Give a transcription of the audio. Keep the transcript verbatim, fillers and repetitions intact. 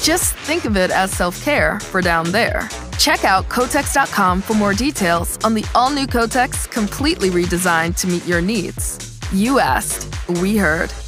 Just think of it as self-care for down there. Check out Kotex dot com for more details on the all-new Kotex, completely redesigned to meet your needs. You asked, we heard.